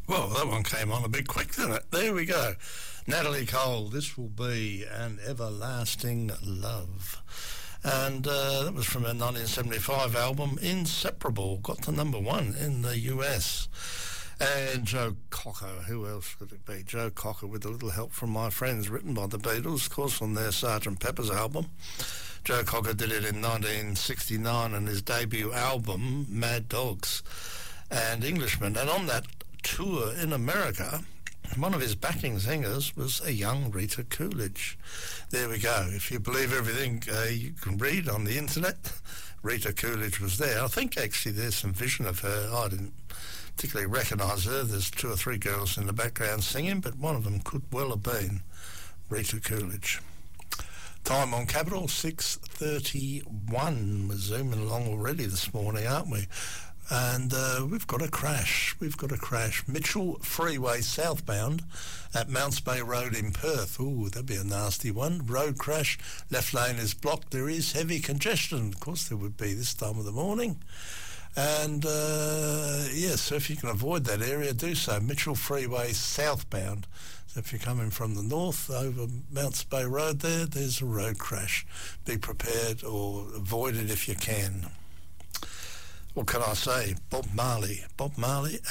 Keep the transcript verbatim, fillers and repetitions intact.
Well, that one came on a bit quick, didn't it? There we go. Natalie Cole, This Will Be an Everlasting Love. And uh, that was from her nineteen seventy-five album, Inseparable. Got to number one in the U S. And Joe Cocker, who else could it be? Joe Cocker, With a Little Help from My Friends, written by the Beatles, of course, on their Sergeant Pepper's album. Joe Cocker did it in nineteen sixty-nine on his debut album, Mad Dogs and Englishmen. And on that tour in America, one of his backing singers was a young Rita Coolidge. There we go. If you believe everything uh, you can read on the internet, Rita Coolidge was there. I think actually there's some vision of her. I didn't particularly recognise her. There's two or three girls in the background singing, but one of them could well have been Rita Coolidge. Time on Capital, six thirty-one. We're zooming along already this morning, aren't we? And uh, we've got a crash. We've got a crash. Mitchell Freeway southbound at Mounts Bay Road in Perth. Ooh, that'd be a nasty one. Road crash. Left lane is blocked. There is heavy congestion. Of course there would be this time of the morning. And, uh, yes, so if you can avoid that area, do so. Mitchell Freeway southbound. So if you're coming from the north over Mounts Bay Road there, there's a road crash. Be prepared or avoid it if you can. What can I say? Bob Marley. Bob Marley